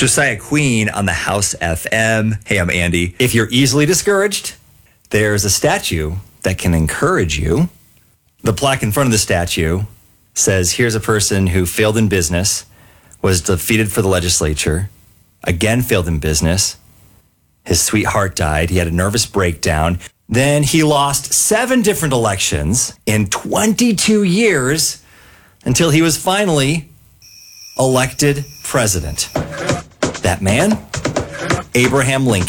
Josiah Queen on the House FM. Hey, I'm Andy. If you're easily discouraged, there's a statue that can encourage you. The plaque in front of the statue says, here's a person who failed in business, was defeated for the legislature, again failed in business. His sweetheart died. He had a nervous breakdown. Then he lost 7 different elections in 22 years until he was finally elected president. That man, Abraham Lincoln.